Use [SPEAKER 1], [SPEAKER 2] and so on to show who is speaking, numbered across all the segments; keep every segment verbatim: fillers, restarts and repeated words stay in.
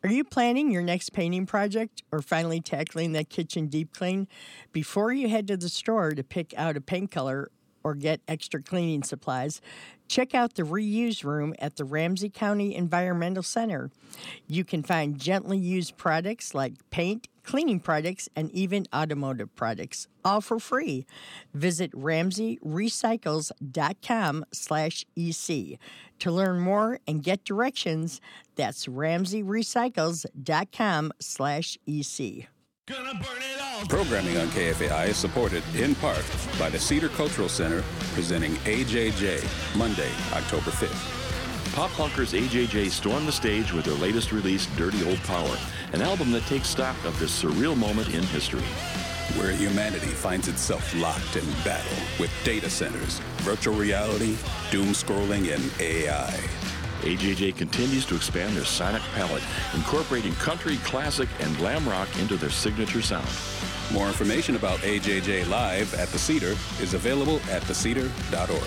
[SPEAKER 1] Are you planning your next painting project or finally tackling that kitchen deep clean? Before you head to the store to pick out a paint color or get extra cleaning supplies, check out the reuse room at the Ramsey County Environmental Center. You can find gently used products like paint, cleaning products, and even automotive products, all for free. Visit ramsey recycles dot com slash E C to learn more and get directions. That's ramsey recycles dot com slash E C.
[SPEAKER 2] Gonna burn it all.
[SPEAKER 3] Programming on K F A I is supported in part by the Cedar Cultural Center, presenting A J J, Monday, October fifth.
[SPEAKER 4] Pop punkers A J J storm the stage with their latest release, Dirty Old Power, an album that takes stock of this surreal moment in history.
[SPEAKER 3] Where humanity finds itself locked in battle with data centers, virtual reality, doom scrolling, and A I.
[SPEAKER 4] A J J continues to expand their sonic palette, incorporating country, classic, and glam rock into their signature sound.
[SPEAKER 3] More information about A J J Live at The Cedar is available at the cedar dot org.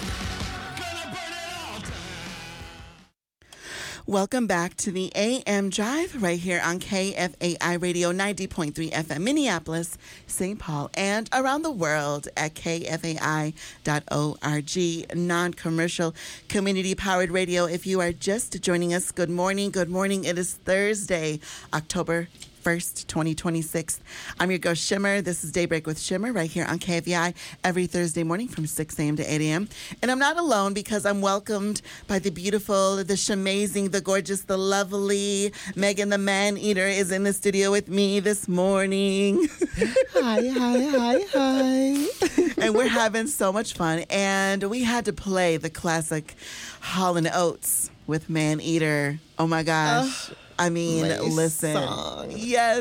[SPEAKER 5] Welcome back to the A M Drive right here on K F A I Radio ninety point three F M, Minneapolis, Saint Paul, and around the world at K F A I dot org, non-commercial, community-powered radio. If you are just joining us, good morning, good morning. It is Thursday, October first, twenty twenty-six. I'm your ghost, Shimmer. This is Daybreak with Shimmer right here on K F A I every Thursday morning from six a.m. to eight a.m. And I'm not alone because I'm welcomed by the beautiful, the shamazing, the gorgeous, the lovely Megan the Man Eater is in the studio with me this morning.
[SPEAKER 6] Hi, hi, hi, hi.
[SPEAKER 5] And we're having so much fun. And we had to play the classic Hall and Oates with Man Eater. Oh my gosh. Uh. I mean,
[SPEAKER 6] nice
[SPEAKER 5] listen.
[SPEAKER 6] Song.
[SPEAKER 5] Yes.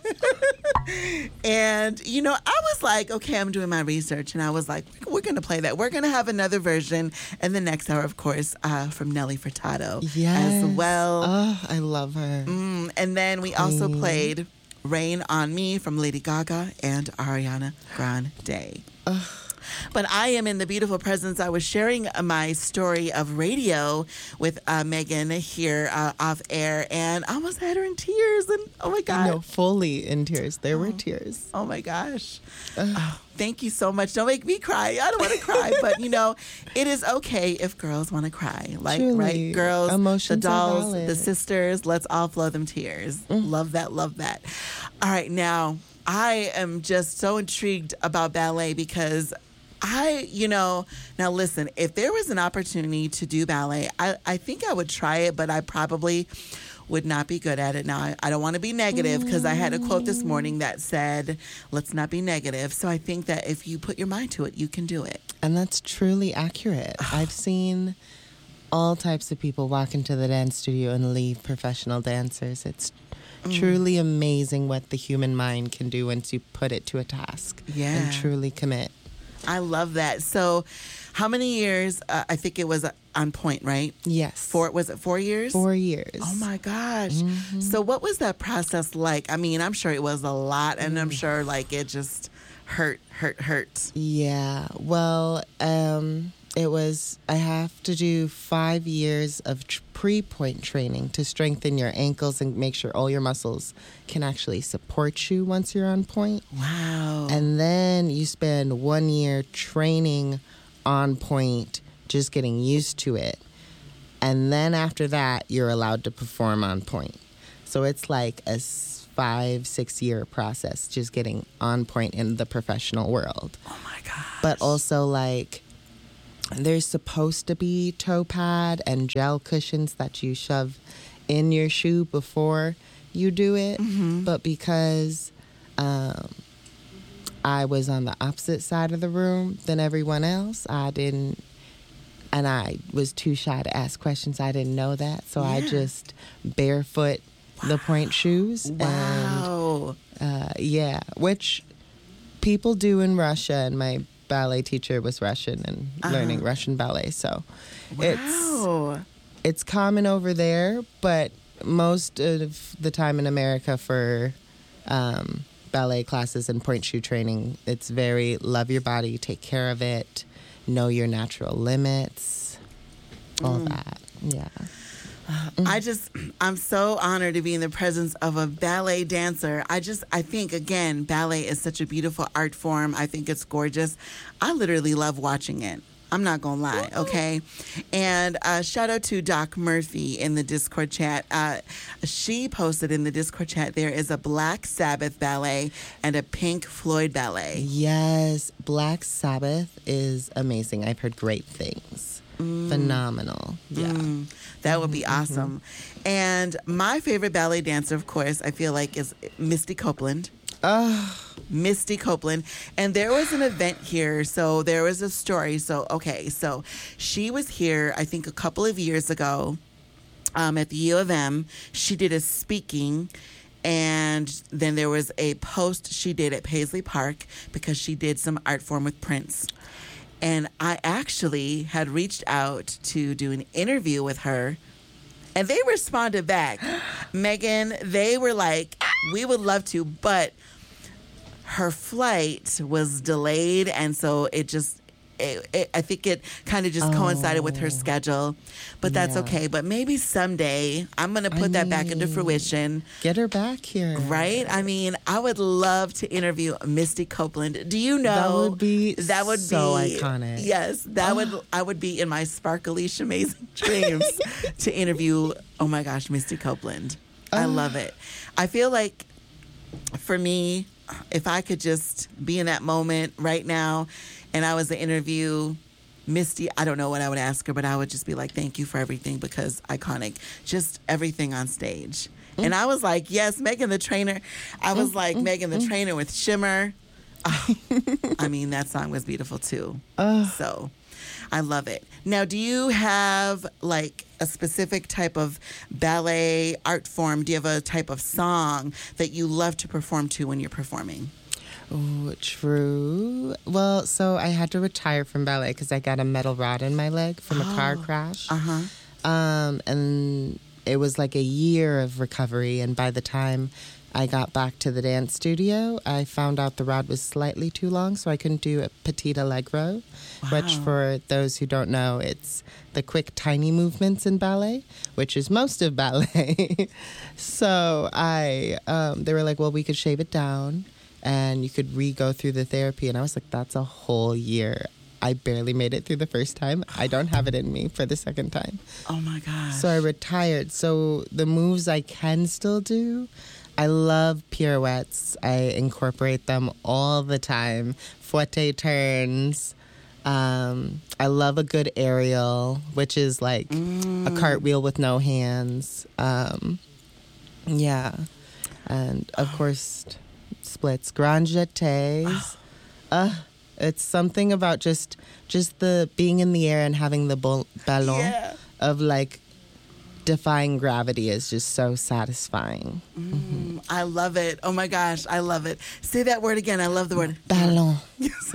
[SPEAKER 5] And, you know, I was like, okay, I'm doing my research. And I was like, we're going to play that. We're going to have another version in the next hour, of course, uh, from Nelly Furtado
[SPEAKER 6] yes.
[SPEAKER 5] as well.
[SPEAKER 6] Oh, I love her.
[SPEAKER 5] Mm, and then we also
[SPEAKER 6] Queen.
[SPEAKER 5] played Rain on Me from Lady Gaga and Ariana Grande.
[SPEAKER 6] Ugh.
[SPEAKER 5] But I am in the beautiful presence. I was sharing my story of radio with uh, Megan here uh, off air, and I almost had her in tears. And oh my God.
[SPEAKER 6] No, fully in tears. There
[SPEAKER 5] oh.
[SPEAKER 6] were tears.
[SPEAKER 5] Oh my gosh. Oh, thank you so much. Don't make me cry. I don't want to cry. But, you know, it is okay if girls want to cry. Like,
[SPEAKER 6] Truly.
[SPEAKER 5] right? Girls,
[SPEAKER 6] Emotions
[SPEAKER 5] the dolls,
[SPEAKER 6] are valid.
[SPEAKER 5] the sisters, let's all flow them tears. Mm. Love that. Love that. All right. Now, I am just so intrigued about ballet because I, you know, now listen, if there was an opportunity to do ballet, I, I think I would try it, but I probably would not be good at it. Now, I, I don't want to be negative because I had a quote this morning that said, let's not be negative. So I think that if you put your mind to it, you can do it.
[SPEAKER 6] And that's truly accurate. I've seen all types of people walk into the dance studio and leave professional dancers. It's mm. truly amazing what the human mind can do once you put it to a task
[SPEAKER 5] yeah.
[SPEAKER 6] and truly commit.
[SPEAKER 5] I love that. So how many years? Uh, I think it was on point, right?
[SPEAKER 6] Yes.
[SPEAKER 5] Four, was it four years?
[SPEAKER 6] Four years.
[SPEAKER 5] Oh, my gosh.
[SPEAKER 6] Mm-hmm.
[SPEAKER 5] So what was that process like? I mean, I'm sure it was a lot, and mm. I'm sure, like, it just hurt, hurt, hurt.
[SPEAKER 6] Yeah. Well, um, it was, I have to do five years of tr- pre-point training to strengthen your ankles and make sure all your muscles can actually support you once you're on point.
[SPEAKER 5] Wow.
[SPEAKER 6] And then you spend one year training on point, just getting used to it. And then after that, you're allowed to perform on point. So it's like a five, six year process, just getting on point in the professional world.
[SPEAKER 5] Oh my gosh.
[SPEAKER 6] But also like, there's supposed to be toe pad and gel cushions that you shove in your shoe before you do it.
[SPEAKER 5] Mm-hmm.
[SPEAKER 6] But because um, I was on the opposite side of the room than everyone else, I didn't, and I was too shy to ask questions. I didn't know that. So yeah. I just barefoot wow. the point shoes.
[SPEAKER 5] Wow.
[SPEAKER 6] And, uh, yeah, which people do in Russia, and my ballet teacher was Russian and uh-huh. learning Russian ballet, so
[SPEAKER 5] wow.
[SPEAKER 6] it's it's common over there, but most of the time in America for um, ballet classes and point shoe training, it's very love your body, take care of it, know your natural limits, all mm. that. Yeah.
[SPEAKER 5] I just, I'm so honored to be in the presence of a ballet dancer. I just, I think, again, ballet is such a beautiful art form. I think it's gorgeous. I literally love watching it. I'm not going to lie, okay? And uh, shout out to Doc Murphy in the Discord chat. Uh, she posted in the Discord chat there is a Black Sabbath ballet and a Pink Floyd ballet.
[SPEAKER 6] Yes, Black Sabbath is amazing. I've heard great things. Mm. Phenomenal. Yeah.
[SPEAKER 5] Mm, that would be awesome. Mm-hmm. And my favorite ballet dancer, of course, I feel like is Misty Copeland.
[SPEAKER 6] Oh.
[SPEAKER 5] Misty Copeland. And there was an event here. So there was a story. So, okay. So she was here, I think, a couple of years ago um, at the U of M. She did a speaking. And then there was a post she did at Paisley Park because she did some art form with Prince. And I actually had reached out to do an interview with her. And they responded back. Megan, they were like, we would love to, but her flight was delayed. And so it just, it, it, I think it kind of just oh. coincided with her schedule. But that's yeah. okay. But maybe someday I'm going to put I that mean, back into fruition.
[SPEAKER 6] Get her back here.
[SPEAKER 5] Right? I mean, I would love to interview Misty Copeland. Do you know?
[SPEAKER 6] That would be that would
[SPEAKER 5] so
[SPEAKER 6] be, iconic.
[SPEAKER 5] Yes. That oh. would, I would be in my sparkly, amazing dreams to interview, oh my gosh, Misty Copeland. Oh. I love it. I feel like for me, if I could just be in that moment right now and I was to interview Misty, I don't know what I would ask her, but I would just be like, thank you for everything because iconic. Just everything on stage. Mm. And I was like, yes, Megan the Trainer. I was mm, like, mm, Megan the mm. Trainer with Shimmer. Oh, I mean, that song was beautiful too. Uh. So I love it. Now, do you have like a specific type of ballet art form? Do you have a type of song that you love to perform to when you're performing?
[SPEAKER 6] Oh, true. Well, so I had to retire from ballet because I got a metal rod in my leg from oh. a car crash.
[SPEAKER 5] Uh-huh.
[SPEAKER 6] Um, and it was like a year of recovery. And by the time I got back to the dance studio, I found out the rod was slightly too long, so I couldn't do a petit allegro, wow. which for those who don't know, it's the quick, tiny movements in ballet, which is most of ballet. So I, um, they were like, well, we could shave it down and you could re-go through the therapy. And I was like, that's a whole year. I barely made it through the first time. I don't have it in me for the second time.
[SPEAKER 5] Oh, my gosh.
[SPEAKER 6] So I retired. So the moves I can still do, I love pirouettes. I incorporate them all the time. Fouette turns. Um, I love a good aerial, which is like mm. a cartwheel with no hands. Um, yeah. And, of oh. course, splits. Grand jetés. Oh. Uh, it's something about just just the being in the air and having the bol- ballon
[SPEAKER 5] yeah.
[SPEAKER 6] of, like, defying gravity is just so satisfying.
[SPEAKER 5] Mm, mm-hmm. I love it. Oh my gosh, I love it. Say that word again. I love the word
[SPEAKER 6] ballon.
[SPEAKER 5] Yes.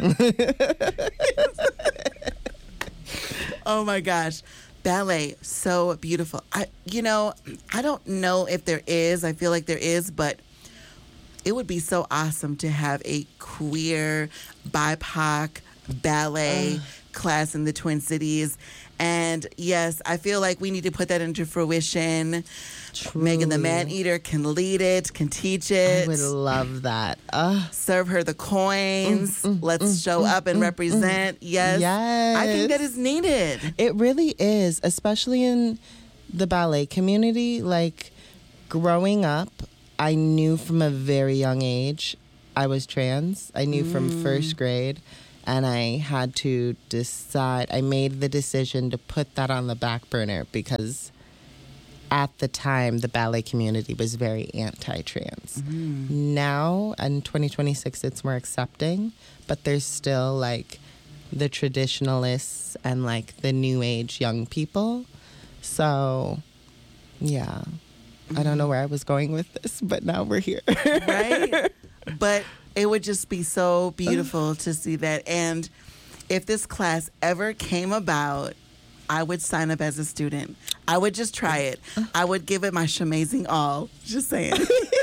[SPEAKER 5] Oh my gosh. Ballet, so beautiful. I you know, I don't know if there is. I feel like there is, but it would be so awesome to have a queer B I P O C ballet uh. class in the Twin Cities. And yes, I feel like we need to put that into fruition. Truly. Megan the Man-Eater can lead it, can teach it.
[SPEAKER 6] I would love that. Uh,
[SPEAKER 5] Serve her the coins. Mm, mm, Let's mm, show mm, up and mm, represent. Mm. Yes.
[SPEAKER 6] Yes.
[SPEAKER 5] I think that is needed.
[SPEAKER 6] It really is, especially in the ballet community. Like, growing up, I knew from a very young age I was trans. I knew mm. from first grade. And I had to decide, I made the decision to put that on the back burner because at the time, the ballet community was very anti-trans. Mm. Now, in twenty twenty-six, it's more accepting, but there's still, like, the traditionalists and, like, the new age young people. So, yeah. Mm. I don't know where I was going with this, but now we're here.
[SPEAKER 5] Right? But it would just be so beautiful to see that. And if this class ever came about, I would sign up as a student. I would just try it. I would give it my shamazing all. Just saying.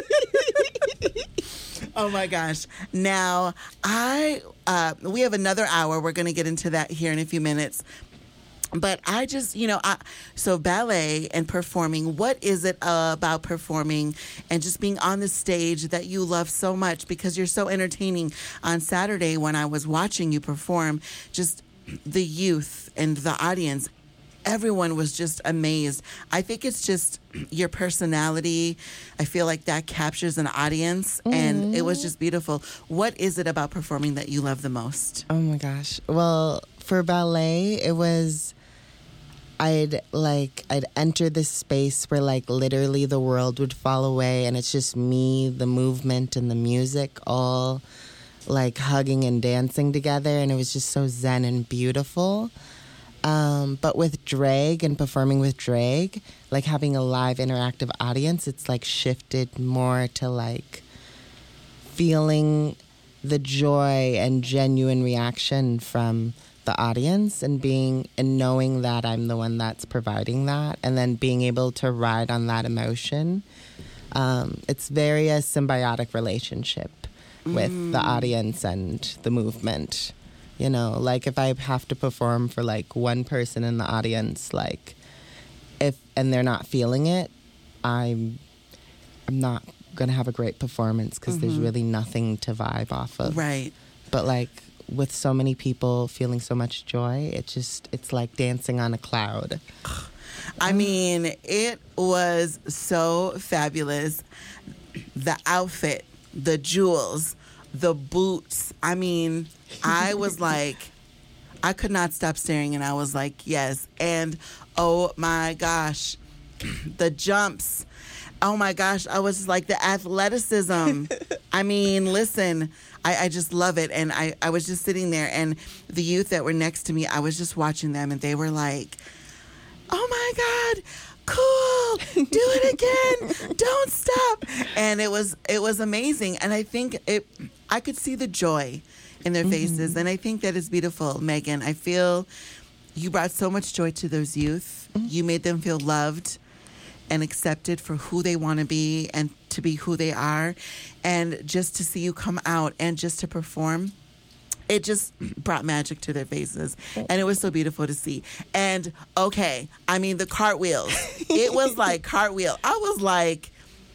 [SPEAKER 5] Oh, my gosh. Now, I uh, we have another hour. We're going to get into that here in a few minutes. But I just, you know, I, so ballet and performing, what is it uh, about performing and just being on the stage that you love so much because you're so entertaining? On Saturday when I was watching you perform, just the youth and the audience, everyone was just amazed. I think it's just your personality. I feel like that captures an audience, mm-hmm. and it was just beautiful. What is it about performing that you love the most?
[SPEAKER 6] Oh my gosh. Well, for ballet, it was... I'd like I'd enter this space where like literally the world would fall away, and it's just me, the movement, and the music all like hugging and dancing together, and it was just so zen and beautiful. Um, but with drag and performing with drag, like having a live interactive audience, it's like shifted more to like feeling the joy and genuine reaction from the audience and being and knowing that I'm the one that's providing that, and then being able to ride on that emotion. Um, it's very a symbiotic relationship with mm. the audience and the movement. You know, like if I have to perform for like one person in the audience, like if and they're not feeling it, I'm I'm not gonna have a great performance because mm-hmm. there's really nothing to vibe off of.
[SPEAKER 5] Right.
[SPEAKER 6] But like with so many people feeling so much joy, it just it's like dancing on a cloud.
[SPEAKER 5] I mean, it was so fabulous. The outfit, the jewels, the boots. I mean, I was like, I could not stop staring, and I was like, yes. And oh my gosh, the jumps. Oh my gosh, I was like the athleticism. I mean, listen, I, I just love it. And I, I was just sitting there, and the youth that were next to me, I was just watching them, and they were like, oh my God, cool, do it again, don't stop. And it was it was amazing. And I think it, I could see the joy in their faces. Mm-hmm. And I think that is beautiful, Megan. I feel you brought so much joy to those youth. Mm-hmm. You made them feel loved and accepted for who they want to be and to be who they are. And just to see you come out and just to perform, it just brought magic to their faces. And it was so beautiful to see. And, okay, I mean, the cartwheels. It was like cartwheel. I was like,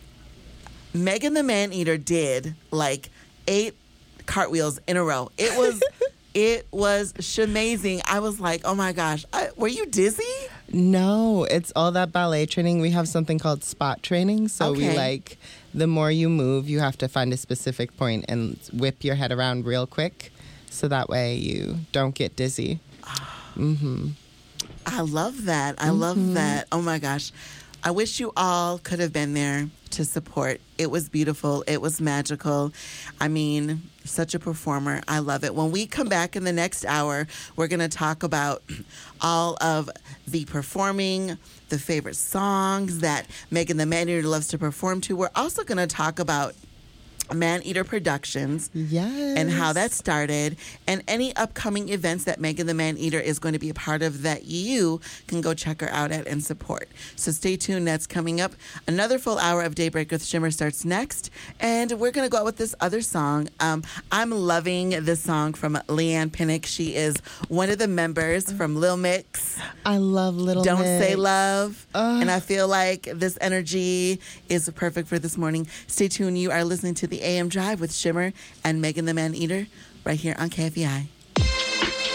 [SPEAKER 5] Megan the Man-Eater did like eight cartwheels in a row. It was... It was shamazing. I was like, oh my gosh, I, were you dizzy?
[SPEAKER 6] No, it's all that ballet training. We have something called spot training. So okay. we like, the more you move, you have to find a specific point and whip your head around real quick. So that way you don't get dizzy. Mm-hmm.
[SPEAKER 5] I love that. I mm-hmm. love that. Oh my gosh. I wish you all could have been there to support. It was beautiful. It was magical. I mean, such a performer. I love it. When we come back in the next hour, we're going to talk about all of the performing, the favorite songs that Megan the Man-Eater loves to perform to. We're also going to talk about Man-Eater Productions,
[SPEAKER 6] yes,
[SPEAKER 5] and how that started, and any upcoming events that Megan the Man-Eater is going to be a part of that you can go check her out at and support. So stay tuned. That's coming up. Another full hour of Daybreak with Shimmer starts next, and we're going to go out with this other song. Um, I'm loving this song from Leanne Pinnock. She is one of the members from Lil Mix.
[SPEAKER 6] I love Little
[SPEAKER 5] Don't
[SPEAKER 6] Mix.
[SPEAKER 5] Say Love.
[SPEAKER 6] Uh.
[SPEAKER 5] And I feel like this energy is perfect for this morning. Stay tuned. You are listening to the A M Drive with Shimmer and Megan the Man-Eater right here on K F E I.